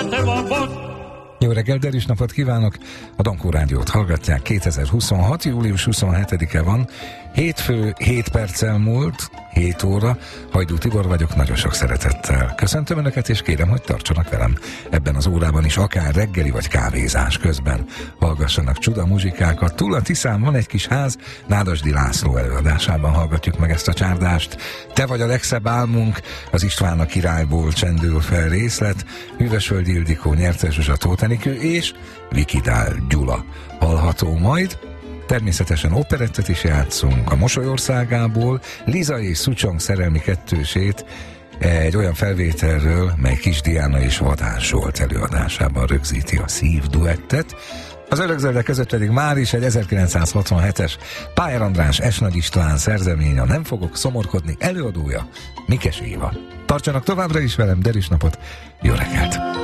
Jó reggel, derűs napot kívánok! A Dankó Rádiót hallgatják, 2026. július 27-e van, hétfő, 7 perccel múlt, 7 óra, Hajdú Tibor vagyok, nagyon sok szeretettel köszöntöm Önöket, és kérem, hogy tartsanak velem ebben az órában is, akár reggeli vagy kávézás közben hallgassanak csuda muzsikákat. Túl a Tiszán van egy kis ház, Nádasdy László előadásában hallgatjuk meg ezt a csárdást. Te vagy a legszebb álmunk, az István a királyból csendül fel részlet, Hűvösvölgyi Ildikó, Nyertes Zsuzsa, Tóth Enikő és Vikidál Gyula hallható majd. Természetesen operettet is játszunk a Mosolyországából, Liza és Szucsong szerelmi kettősét egy olyan felvételről, mely Kis Diana és Vadás Zsolt előadásában rögzíti a szívduettet. Az örökzöldek között pedig már is egy 1967-es Pályár András, S. Nagy István szerzemény, a Nem fogok szomorkodni előadója Mikes Éva. Tartsanak továbbra is velem, derűs napot, jó reggelt!